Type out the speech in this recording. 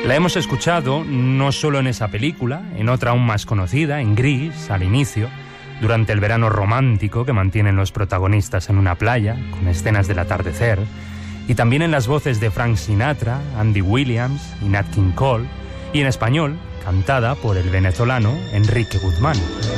La hemos escuchado no solo en esa película, en otra aún más conocida, en Gris, al inicio, durante el verano romántico que mantienen los protagonistas en una playa, con escenas del atardecer, y también en las voces de Frank Sinatra, Andy Williams y Nat King Cole, y en español, cantada por el venezolano Enrique Guzmán.